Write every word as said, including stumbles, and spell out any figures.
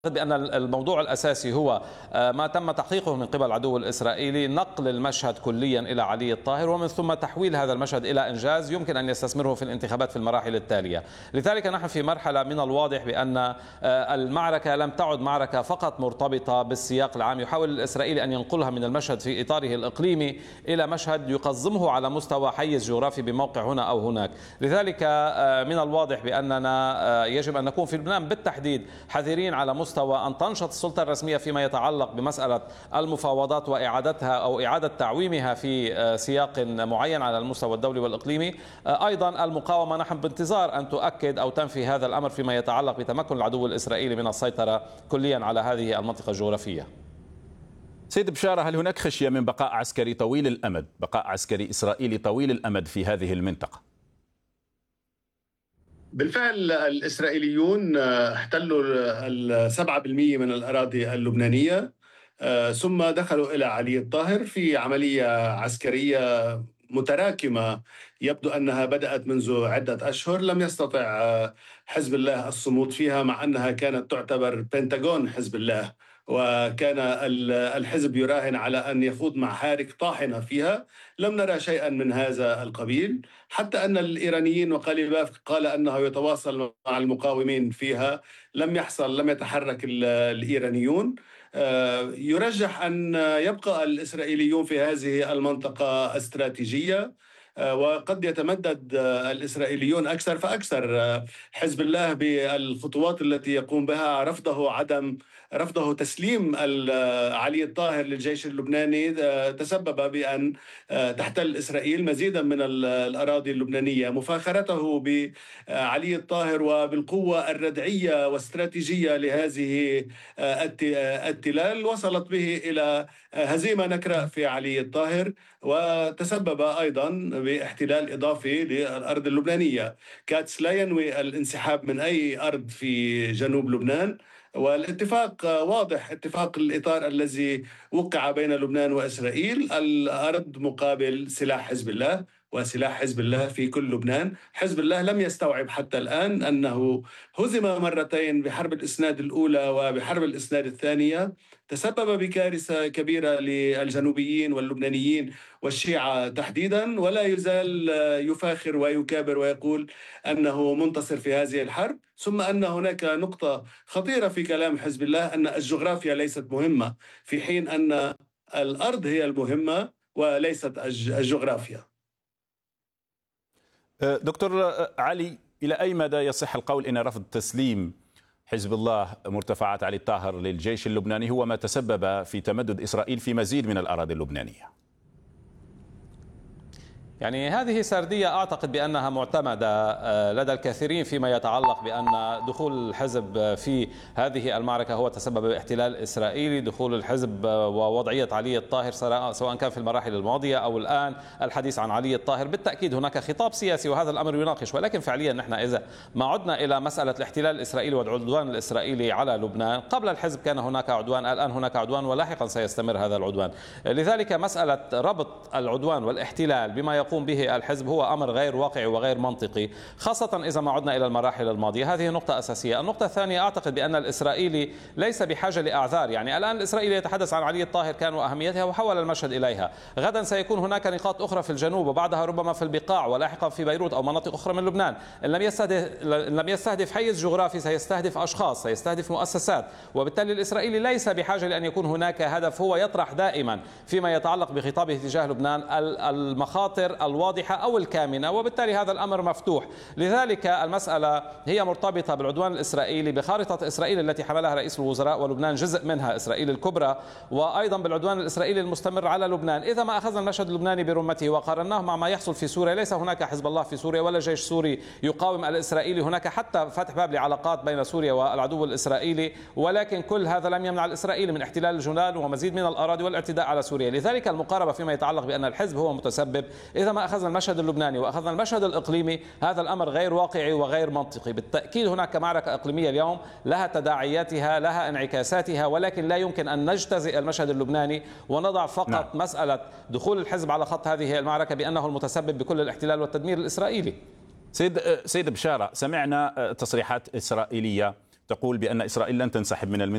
بأن الموضوع الأساسي هو ما تم تحقيقه من قبل العدو الإسرائيلي، نقل المشهد كليا إلى علي الطاهر، ومن ثم تحويل هذا المشهد إلى إنجاز يمكن أن يستثمره في الانتخابات في المراحل التالية. لذلك نحن في مرحلة من الواضح بأن المعركة لم تعد معركة فقط مرتبطة بالسياق العام، يحاول الإسرائيلي أن ينقلها من المشهد في إطاره الإقليمي إلى مشهد يقزمه على مستوى حيز جغرافي بموقع هنا أو هناك. لذلك من الواضح بأننا يجب أن نكون في لبنان بالتحديد حذرين على مستوى مستوى أن تنشط السلطة الرسمية فيما يتعلق بمسألة المفاوضات وإعادتها أو إعادة تعويمها في سياق معين على المستوى الدولي والإقليمي. أيضا المقاومة نحن بانتظار أن تؤكد أو تنفي هذا الأمر فيما يتعلق بتمكن العدو الإسرائيلي من السيطرة كليا على هذه المنطقة الجغرافية. سيد بشارة، هل هناك خشية من بقاء عسكري طويل الأمد بقاء عسكري إسرائيلي طويل الأمد في هذه المنطقة؟ بالفعل الإسرائيليون احتلوا السبعة بالمئة من الأراضي اللبنانية، ثم دخلوا إلى علي الطاهر في عملية عسكرية متراكمة يبدو أنها بدأت منذ عدة أشهر. لم يستطع حزب الله الصمود فيها مع أنها كانت تعتبر بنتاغون حزب الله، وكان الحزب يراهن على أن يخوض معارك طاحنة فيها. لم نرى شيئا من هذا القبيل، حتى أن الإيرانيين وقاليباف قال أنه يتواصل مع المقاومين فيها. لم يحصل، لم يتحرك الإيرانيون. يرجح أن يبقى الإسرائيليون في هذه المنطقة استراتيجية، وقد يتمدد الإسرائيليون أكثر فأكثر. حزب الله بالخطوات التي يقوم بها، رفضه عدم رفضه تسليم علي الطاهر للجيش اللبناني، تسبب بأن تحتل إسرائيل مزيدا من الأراضي اللبنانية. مفاخرته بعلي الطاهر وبالقوة الردعية واستراتيجية لهذه التلال وصلت به إلى هزيمة نكراء في علي الطاهر، وتسبب أيضا باحتلال إضافي للأرض اللبنانية. كاتس لا ينوي الانسحاب من أي أرض في جنوب لبنان، والاتفاق واضح، اتفاق الإطار الذي وقع بين لبنان وإسرائيل: الأرض مقابل سلاح حزب الله، وسلاح حزب الله في كل لبنان. حزب الله لم يستوعب حتى الآن أنه هزم مرتين بحرب الإسناد الأولى وبحرب الإسناد الثانية، تسبب بكارثة كبيرة للجنوبيين واللبنانيين والشيعة تحديدا، ولا يزال يفاخر ويكابر ويقول أنه منتصر في هذه الحرب. ثم أن هناك نقطة خطيرة في كلام حزب الله، أن الجغرافيا ليست مهمة، في حين أن الأرض هي المهمة وليست الجغرافيا. دكتور علي، إلى أي مدى يصح القول إن رفض تسليم حزب الله مرتفعات علي الطاهر للجيش اللبناني هو ما تسبب في تمدد إسرائيل في مزيد من الأراضي اللبنانية؟ يعني هذه سردية أعتقد بأنها معتمدة لدى الكثيرين فيما يتعلق بأن دخول الحزب في هذه المعركة هو تسبب باحتلال إسرائيلي. دخول الحزب ووضعية علي الطاهر سواء كان في المراحل الماضية أو الآن الحديث عن علي الطاهر، بالتأكيد هناك خطاب سياسي وهذا الأمر يناقش، ولكن فعليا نحن إذا ما عدنا إلى مسألة الاحتلال الإسرائيلي والعدوان الإسرائيلي على لبنان، قبل الحزب كان هناك عدوان، الآن هناك عدوان، ولاحقا سيستمر هذا العدوان. لذلك مسألة ربط العدوان والاحتلال بما يقوم به الحزب هو أمر غير واقعي وغير منطقي، خاصة إذا ما عدنا إلى المراحل الماضية. هذه نقطة أساسية. النقطة الثانية، أعتقد بأن الإسرائيلي ليس بحاجة لأعذار. يعني الآن الإسرائيلي يتحدث عن علي الطاهر كان وأهميتها وحول المشهد إليها. غدا سيكون هناك نقاط أخرى في الجنوب، وبعدها ربما في البقاع، ولاحقا في بيروت أو مناطق أخرى من لبنان. إن لم يستهدف إن لم يستهدف حيز جغرافي سيستهدف أشخاص، سيستهدف مؤسسات، وبالتالي الإسرائيلي ليس بحاجة لأن يكون هناك هدف. هو يطرح دائما فيما يتعلق بخطابه تجاه لبنان المخاطر الواضحة أو الكامنة، وبالتالي هذا الأمر مفتوح. لذلك المسألة هي مرتبطة بالعدوان الإسرائيلي، بخارطة إسرائيل التي حملها رئيس الوزراء، ولبنان جزء منها، إسرائيل الكبرى، وأيضا بالعدوان الإسرائيلي المستمر على لبنان. إذا ما أخذنا المشهد اللبناني برمته وقارناه مع ما يحصل في سوريا، ليس هناك حزب الله في سوريا ولا جيش سوري يقاوم الإسرائيلي، هناك حتى فتح باب لعلاقات بين سوريا والعدو الإسرائيلي، ولكن كل هذا لم يمنع الإسرائيلي من احتلال الجولان ومزيد من الأراضي والاعتداء على سوريا. لذلك المقاربة فيما يتعلق بأن الحزب هو متسبب، إذا ما أخذنا المشهد اللبناني وأخذنا المشهد الإقليمي، هذا الأمر غير واقعي وغير منطقي. بالتأكيد هناك معركة إقليمية اليوم لها تداعياتها، لها انعكاساتها، ولكن لا يمكن أن نجتزئ المشهد اللبناني ونضع فقط نعم. مسألة دخول الحزب على خط هذه المعركة بأنه المتسبب بكل الاحتلال والتدمير الإسرائيلي. سيد سيد بشارة، سمعنا تصريحات إسرائيلية تقول بأن إسرائيل لن تنسحب من المنطقة